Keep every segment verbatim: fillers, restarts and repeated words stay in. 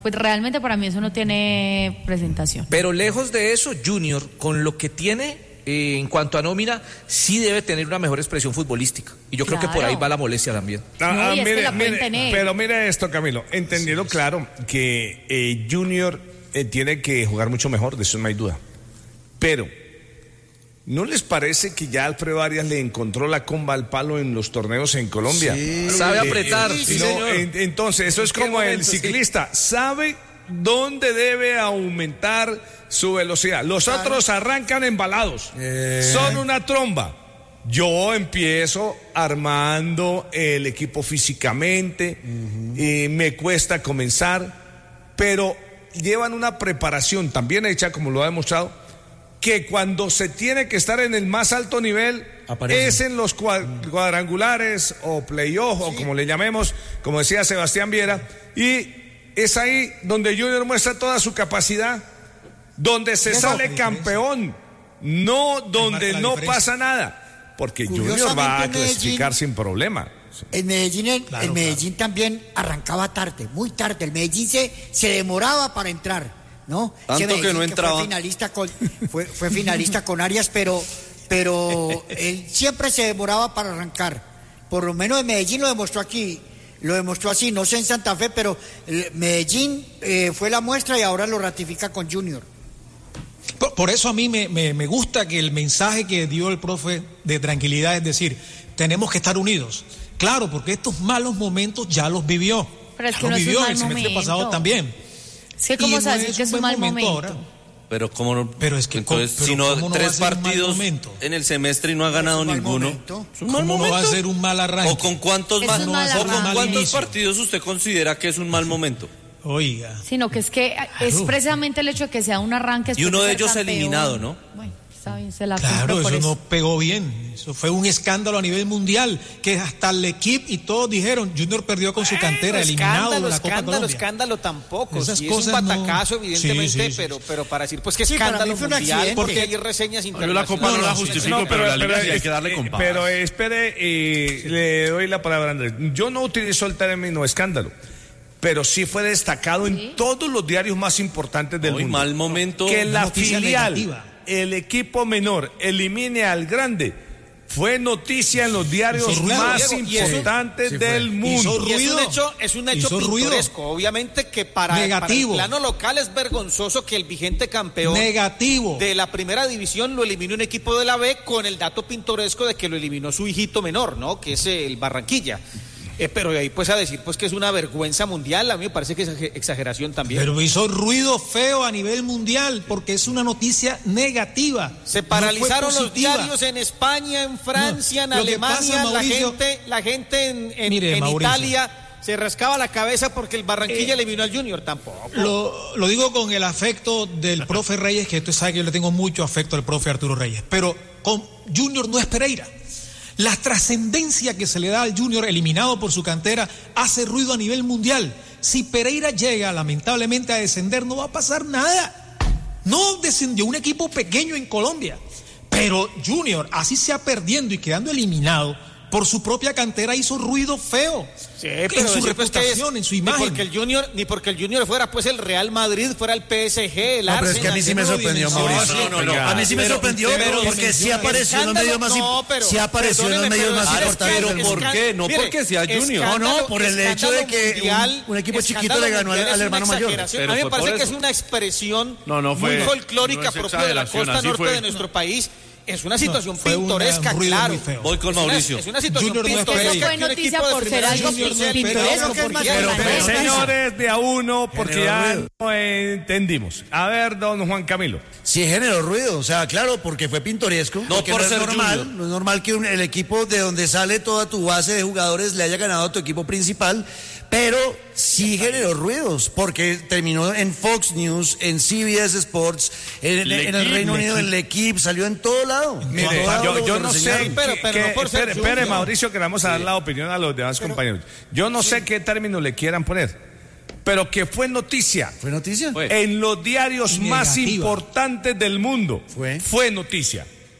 Pues realmente para mí eso no tiene presentación. Pero lejos de eso, Junior, con lo que tiene eh, en cuanto a nómina, sí debe tener una mejor expresión futbolística. Y yo claro. creo que por ahí va la molestia también. Ah, no, ah, y es mire, que la pueden mire, tener. Pero mire esto, Camilo, entendiendo sí, sí. claro que eh, Junior eh, tiene que jugar mucho mejor, de eso no hay duda. Pero, ¿no les parece que ya Alfredo Arias le encontró la comba al palo en los torneos en Colombia? Sí, sabe apretar. Eh, sí, no, en, entonces, eso es como momento, el ciclista, sí. sabe dónde debe aumentar su velocidad. Los claro. otros arrancan embalados, eh. son una tromba. Yo empiezo armando el equipo físicamente, uh-huh. eh, me cuesta comenzar, pero llevan una preparación también hecha, como lo ha demostrado, que cuando se tiene que estar en el más alto nivel Aparece. es en los cuadrangulares o playoff sí. o como le llamemos, como decía Sebastián Viera, y es ahí donde Junior muestra toda su capacidad, donde se sale campeón, no donde no pasa nada, porque Junior va a clasificar sin problema. El Medellín, el, claro, el Medellín claro. también arrancaba tarde, muy tarde. El Medellín se, se demoraba para entrar, ¿no? Tanto Medellín, que no entraba. Fue finalista con, fue, fue finalista con Arias, pero, pero él siempre se demoraba para arrancar. Por lo menos el Medellín lo demostró aquí. Lo demostró así, no sé en Santa Fe, pero Medellín eh, fue la muestra y ahora lo ratifica con Junior. Por, por eso a mí me, me, me gusta que el mensaje que dio el profe de tranquilidad, es decir, tenemos que estar unidos. Claro, porque estos malos momentos ya los vivió. Pero es que los no vivió es un el mal semestre momento. pasado también. Es que cómo no sabes es que es un mal momento. Ahora. Pero como no, pero es que entonces pero si no, no tres partidos en el semestre y no ha ganado ninguno, ¿es un mal ¿cómo momento? No va a ser un mal arranque? ¿O con cuántos, mal, mal o con cuántos partidos usted considera que es un mal momento? Oiga. Sino que es que claro. es precisamente el hecho de que sea un arranque. Y uno de ellos campeón. eliminado, ¿no? Bueno, está bien, se la claro, eso, por eso no pegó bien. Eso fue un escándalo a nivel mundial, que hasta el equipo y todos dijeron, Junior perdió con su cantera, bueno, eliminado de la escándalo, Copa Colombia. Escándalo tampoco, Esas sí, cosas es un batacazo no... evidentemente, sí, sí, sí, pero, sí. pero para decir, pues que sí, escándalo mundial, porque hay reseñas internacionales. Yo la Copa no, no la justifico, no, pero, pero la Liga pero, sí hay que darle compás. Pero espere, eh, le doy la palabra a Andrés. Yo no utilizo el término escándalo, pero sí fue destacado ¿Sí? en todos los diarios más importantes del Hoy mundo. mal momento. Que la filial, negativa. el equipo menor, elimine al grande, fue noticia en los diarios ruido, más Diego, importantes sí del mundo. Y es un hecho, es un hecho pintoresco, ruido. Obviamente que para, para el plano local es vergonzoso que el vigente campeón Negativo. de la primera división lo eliminó un equipo de la B, con el dato pintoresco de que lo eliminó su hijito menor, ¿no? Que es el Barranquilla. Eh, pero de ahí pues a decir pues que es una vergüenza mundial, a mí me parece que es exageración también. Pero hizo ruido feo a nivel mundial porque es una noticia negativa. Se paralizaron no los diarios en España, en Francia, no, en Alemania, pasa, Mauricio, la gente, la gente en, en, mire, en Italia se rascaba la cabeza porque el Barranquilla eh, eliminó al Junior, tampoco. Lo, lo digo con el afecto del profe Reyes, que usted sabe que yo le tengo mucho afecto al profe Arturo Reyes, pero con Junior no es Pereira. La trascendencia que se le da al Junior eliminado por su cantera hace ruido a nivel mundial. Si Pereira llega lamentablemente a descender, no va a pasar nada. No descendió un equipo pequeño en Colombia, pero Junior, así sea perdiendo y quedando eliminado por su propia cantera, hizo ruido feo. Sí, pero en su reputación, pues es, en su imagen. Ni porque el Junior, ni porque el Junior fuera pues el Real Madrid, fuera el P S G, el no, Arsenal. Pero es que a mí sí me sorprendió, Mauricio. No, no, no, no. A mí sí me sorprendió, pero, porque sí apareció en los medios más importantes. Sí apareció en los medios más importantes. Pero ¿por qué? No porque sea Junior. No, no, por el hecho de que un, un equipo chiquito le ganó al, al hermano mayor. A mí me parece que es una expresión muy folclórica propia de la costa norte de nuestro país. Es una situación no, pintoresca, una, claro. Voy con Mauricio. Es una, es una situación Junior pintoresca. No fue noticia por ser algo pintoresco. Pero, pero señores, de a uno, porque ya no entendimos. A ver, don Juan Camilo. Sí, generó ruido, o sea, claro, porque fue pintoresco. No por no ser es normal, Junior. no es normal que un, el equipo de donde sale toda tu base de jugadores le haya ganado a tu equipo principal, pero sí generó ruidos, porque terminó en Fox News, en C B S Sports, en, en el Reino Unido, en L'Equipe, salió en todo lado. Mire, yo, yo no sé, pero, pero que, no por ser espere, espere, Mauricio, que le vamos a dar sí. la opinión a los demás pero, compañeros. Yo no sí. sé qué término le quieran poner, pero que fue noticia. ¿Fue noticia? Fue. En los diarios más importantes del mundo. Fue. Fue noticia.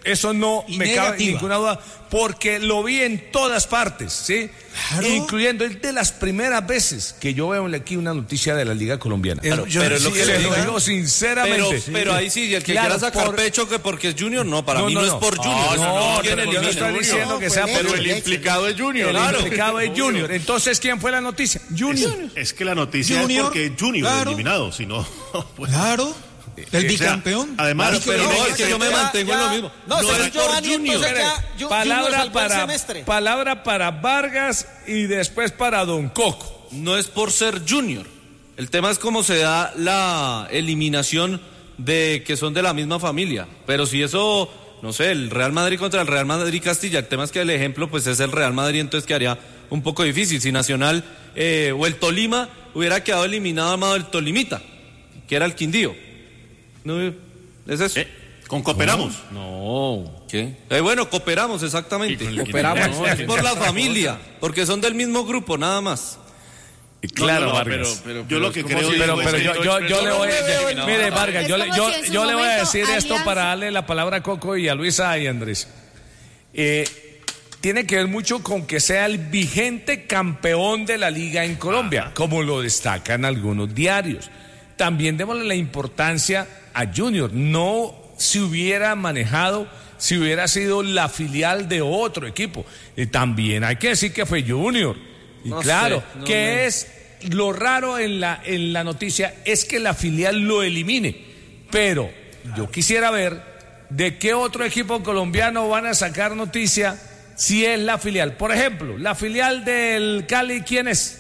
Eso no Y me negativa. cabe ninguna duda, porque lo vi en todas partes, ¿sí? Claro. Incluyendo, es de las primeras veces que yo veo aquí una noticia de la Liga Colombiana. Claro, Yo- pero es lo sí, que le lo digo. digo sinceramente. Pero, pero ahí sí, el que Claro, quiera sacar por- pecho que porque es Junior, no, para No, mí no, no, no. es por No, Junior. no, no, no, ¿quién pero yo no elimina? estoy Junior. diciendo que No, sea fue por Leche, el Leche. implicado de Junior. Claro. El implicado de Junior. Entonces, ¿quién fue la noticia? Junior. Es que la noticia Junior, es porque es Junior claro. eliminado, si no, pues, Claro. El o sea, bicampeón. además, Claro, pero no, es que yo me Ya, mantengo en ya. lo mismo. No, No según es por Giovanni, Junior. entonces ya, Ju- Junior Palabra salvó el para, semestre. palabra para Vargas y después para Don Coco. No es por ser Junior. El tema es cómo se da la eliminación de que son de la misma familia. Pero si eso, no sé, el Real Madrid contra el Real Madrid Castilla, el tema es que el ejemplo pues es el Real Madrid, entonces quedaría un poco difícil. Si Nacional eh, o el Tolima hubiera quedado eliminado amado el Tolimita, que era el Quindío. No, es eso. eh, con cooperamos. No, ¿qué? Eh, bueno, cooperamos, exactamente. Y con el Cooperamos, Quindío. no, es por la familia, porque son del mismo grupo, nada más. Claro, No, no, no, Vargas. pero- pero- yo lo que es como creo si- es- Pero, pues, pero yo, yo, yo le voy no, a... Mire, no, Vargas, es yo, le- como yo, si en su yo le voy a momento decir esto Alianza- para darle la palabra a Coco y a Luisa y a Andrés. Eh, tiene que ver mucho con que sea el vigente campeón de la liga en Colombia, como lo destacan algunos diarios. También démosle la importancia a Junior. No se hubiera manejado si hubiera sido la filial de otro equipo. Y también hay que decir que fue Junior. Y No claro, sé, no que me- es lo raro en la, en la noticia es que la filial lo elimine. Pero yo quisiera ver de qué otro equipo colombiano van a sacar noticia si es la filial. Por ejemplo, la filial del Cali, ¿quién es?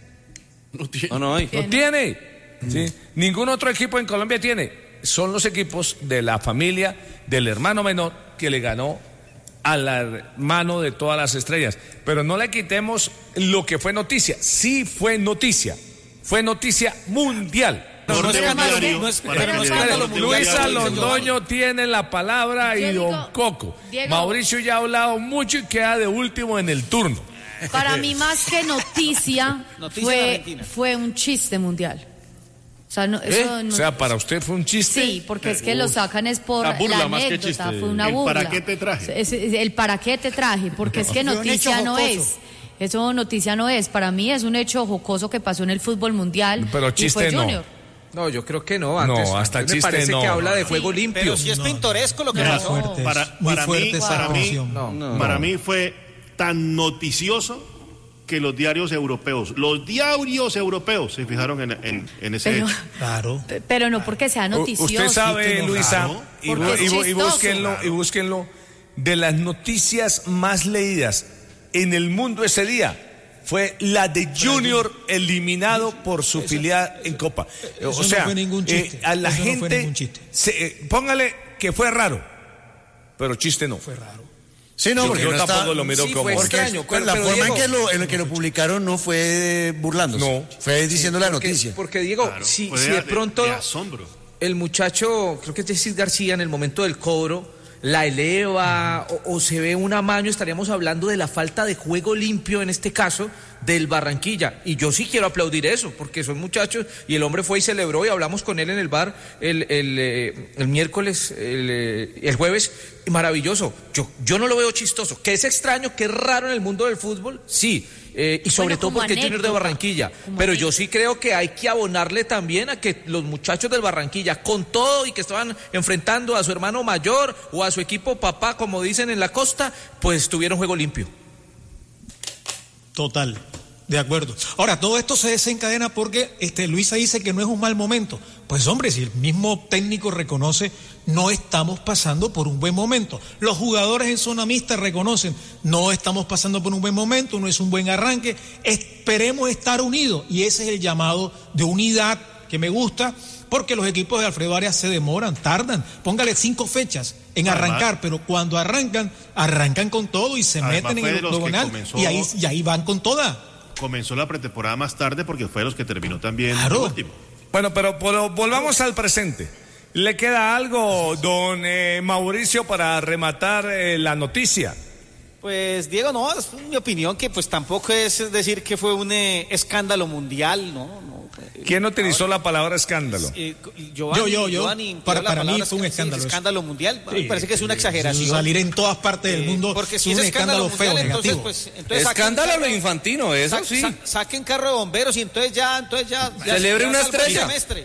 No tiene- No, no hay. No tiene. ¿Sí? Ningún otro equipo en Colombia tiene. Son los equipos de la familia del hermano menor que le ganó al hermano de todas las estrellas. Pero no le quitemos lo que fue noticia. Sí fue noticia. Fue noticia mundial. No, no es Corte escándalo, diario, no es- para pero no que es le- escándalo Corte mundial. Luisa diario, Londoño tiene la palabra y Yo don digo, Coco. Diego- Mauricio ya ha hablado mucho y queda de último en el turno. Para mí, más que noticia, Noticia en fue, Argentina. fue un chiste mundial. O sea, no, ¿Eh? eso no- O sea, para usted fue un chiste. sí, porque es que lo sacan es por La burla la más que anécdota, chiste. fue una El burla. ¿para qué te traje? Es- es- el para qué te traje, porque es que Fue un noticia hecho no jocoso. es. Eso noticia no es. Para mí es un hecho jocoso que pasó en el fútbol mundial. Pero y chiste fue no. Junior. No, yo creo que no. Antes, No, hasta antes chiste me parece no. que habla de Sí, juego limpio. Pero si es pintoresco lo que Mira, pasó. fuerte, para- muy para fuerte mí- esa para mí- actuación. No, no. Para mí fue tan noticioso que los diarios europeos, los diarios europeos se fijaron en, en, en ese Pero, hecho. Claro. pe- pero no porque sea U- noticioso. Usted sabe, que no, Luisa, claro. y, Porque bu- es y bu- y chistoso. búsquenlo, y búsquenlo, de las noticias más leídas en el mundo ese día fue la de Junior eliminado por su filial en Copa. O eso no sea, fue ningún chiste. eh, a la Eso no fue gente, ningún chiste. se- eh, póngale que fue raro, pero chiste no. Fue raro. Sí, no, Yo- porque yo no tampoco está- lo miro Sí, como... fue Porque extraño, pues, pero- la pero forma Diego- en que lo, en que lo publicaron no fue burlándose, No. fue diciendo la Porque- noticia. Porque Diego, Claro, si, fue si de- de pronto de asombro. el muchacho, creo que es Jesús García, en el momento del cobro, la eleva o, o se ve un amaño, estaríamos hablando de la falta de juego limpio, en este caso, del Barranquilla. Y yo sí quiero aplaudir eso, porque son muchachos, y el hombre fue y celebró, y hablamos con él en el bar el, el, eh, el miércoles, el, eh, el jueves, y maravilloso. Yo, yo no lo veo chistoso. Que es extraño, que es raro en el mundo del fútbol, sí. Eh, y sobre Bueno, todo como porque es Junior de anécdota, Barranquilla. como Pero yo anécdota. sí creo que hay que abonarle también a que los muchachos del Barranquilla, con todo y que estaban enfrentando a su hermano mayor o a su equipo papá, como dicen en la costa, pues tuvieron juego limpio. Total, de acuerdo. Ahora, todo esto se desencadena porque este, Luisa dice que no es un mal momento. Pues hombre, si el mismo técnico reconoce, no estamos pasando por un buen momento. Los jugadores en zona mixta reconocen, no estamos pasando por un buen momento, no es un buen arranque. Esperemos estar unidos y ese es el llamado de unidad que me gusta, porque los equipos de Alfredo Arias se demoran, tardan. Póngale cinco fechas en Además- arrancar, pero cuando arrancan, arrancan con todo y se Además, meten en fue el de los que octogonal comenzó- y ahí, y ahí van con toda. Comenzó la pretemporada más tarde porque fue de los que terminó también Claro. el último. Bueno, pero, pero volvamos al presente. ¿Le queda algo, don eh, Mauricio, para rematar eh, la noticia? Pues Diego, no, es mi opinión que pues tampoco es decir que fue un eh, escándalo mundial, no, no. ¿Quién utilizó ahora, la palabra escándalo? Eh, Giovanni, yo, yo, yo. Giovanni, para la para mí palabra fue un escándalo. Sí, escándalo mundial, sí, me parece que es una exageración. Salir en todas partes del mundo porque si es es un escándalo, escándalo feo, mundial, negativo. Entonces, pues, entonces escándalo carro, lo infantino, eso sa, sí. Sa, saquen carro de bomberos y entonces ya, entonces ya. ya Celebre ya una salvo el estrella. semestre.